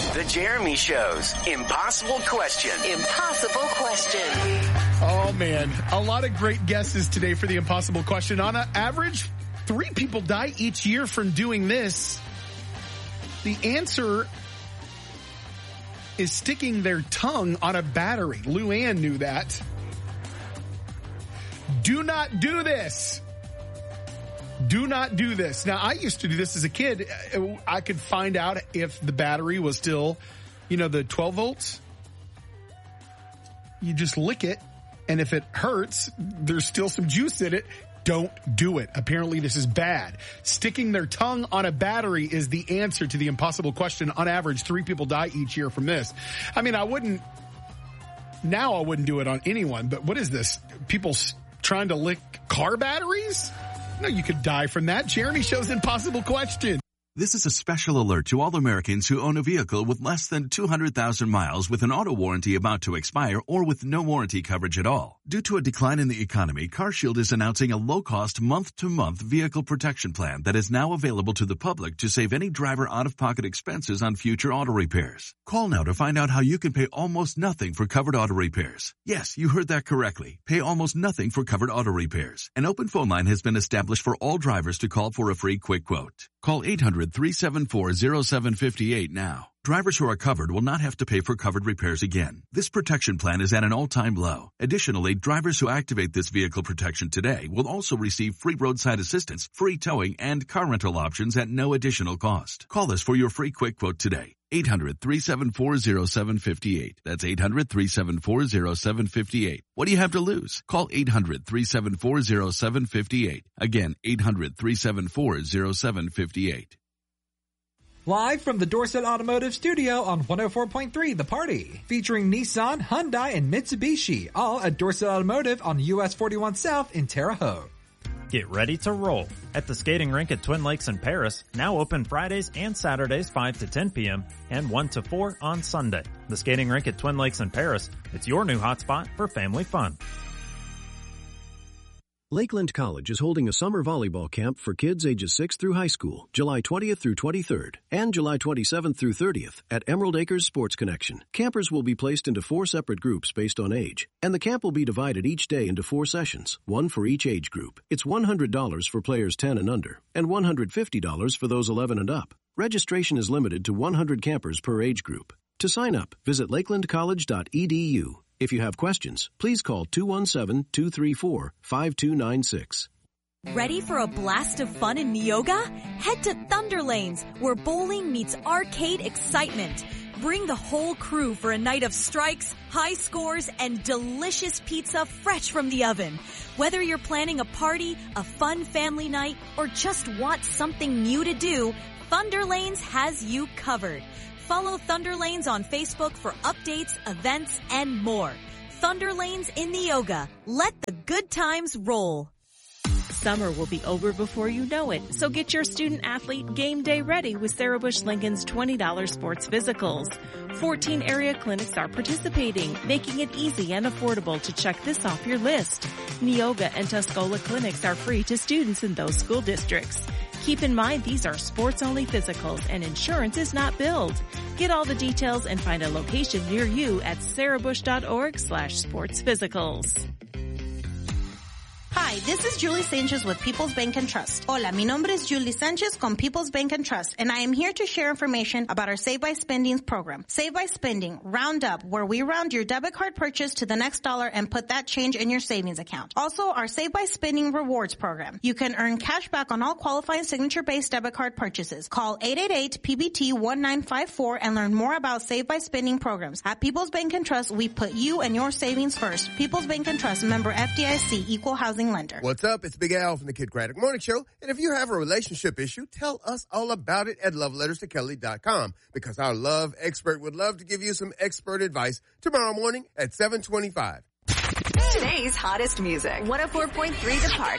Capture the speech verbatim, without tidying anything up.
The Jeremy Show's Impossible Question. Impossible Question. Oh, man. A lot of great guesses today for the Impossible Question. On an average, three people die each year from doing this. The answer is sticking their tongue on a battery. Luann knew that. Do not do this. Do not do this. Now, I used to do this as a kid. I could find out if the battery was still, you know, the twelve volts. You just lick it, and if it hurts, there's still some juice in it. Don't do it. Apparently, this is bad. Sticking their tongue on a battery is the answer to the Impossible Question. On average, three people die each year from this. I mean, I wouldn't, now I wouldn't do it on anyone, but what is this? People trying to lick car batteries? No, you could die from that. Jeremy Show's Impossible Question. This is a special alert to all Americans who own a vehicle with less than two hundred thousand miles with an auto warranty about to expire or with no warranty coverage at all. Due to a decline in the economy, CarShield is announcing a low-cost month-to-month vehicle protection plan that is now available to the public to save any driver out-of-pocket expenses on future auto repairs. Call now to find out how you can pay almost nothing for covered auto repairs. Yes, you heard that correctly. Pay almost nothing for covered auto repairs. An open phone line has been established for all drivers to call for a free quick quote. Call eight hundred, three seven four, zero seven five eight now. Drivers who are covered will not have to pay for covered repairs again. This protection plan is at an all-time low. Additionally, drivers who activate this vehicle protection today will also receive free roadside assistance, free towing, and car rental options at no additional cost. Call us for your free quick quote today. eight hundred, three seven four, zero seven five eight. That's eight hundred, three seven four, zero seven five eight. What do you have to lose? Call eight hundred, three seven four, zero seven five eight. Again, eight hundred, three seven four, zero seven five eight. Live from the Dorset Automotive Studio on one oh four point three The Party. Featuring Nissan, Hyundai, and Mitsubishi. All at Dorset Automotive on U S forty-one South in Terre Haute. Get ready to roll at the skating rink at Twin Lakes in Paris, now open Fridays and Saturdays five to ten p.m. and one to four on Sunday. The skating rink at Twin Lakes in Paris, it's your new hotspot for family fun. Lakeland College is holding a summer volleyball camp for kids ages six through high school, July twentieth through twenty-third, and July twenty-seventh through thirtieth at Emerald Acres Sports Connection. Campers will be placed into four separate groups based on age, and the camp will be divided each day into four sessions, one for each age group. It's one hundred dollars for players ten and under, and one hundred fifty dollars for those eleven and up. Registration is limited to one hundred campers per age group. To sign up, visit lakeland college dot e d u. If you have questions, please call two one seven, two three four, five two nine six. Ready for a blast of fun in Neoga? Head to Thunder Lanes, where bowling meets arcade excitement. Bring the whole crew for a night of strikes, high scores, and delicious pizza fresh from the oven. Whether you're planning a party, a fun family night, or just want something new to do, Thunder Lanes has you covered. Follow Thunder Lanes on Facebook for updates, events, and more. Thunder Lanes in Neoga. Let the good times roll. Summer will be over before you know it, so get your student athlete game day ready with Sarah Bush Lincoln's twenty dollars sports physicals. fourteen area clinics are participating, making it easy and affordable to check this off your list. Neoga and Tuscola clinics are free to students in those school districts. Keep in mind these are sports-only physicals and insurance is not billed. Get all the details and find a location near you at sarahbush.org slash sports physicals. Hi, this is Julie Sanchez with People's Bank and Trust. Hola, mi nombre es Julie Sanchez con People's Bank and Trust, and I am here to share information about our Save by Spending program. Save by Spending, round up, where we round your debit card purchase to the next dollar and put that change in your savings account. Also, our Save by Spending Rewards program. You can earn cash back on all qualifying signature-based debit card purchases. Call eight eight eight P B T one nine five four and learn more about Save by Spending programs. At People's Bank and Trust, we put you and your savings first. People's Bank and Trust, member F D I C, equal housing lender. What's up? It's Big Al from the Kid Craddock Morning Show. And if you have a relationship issue, tell us all about it at love letters to kelly dot com, because our love expert would love to give you some expert advice tomorrow morning at seven twenty-five. Today's hottest music. one oh four point three The Party.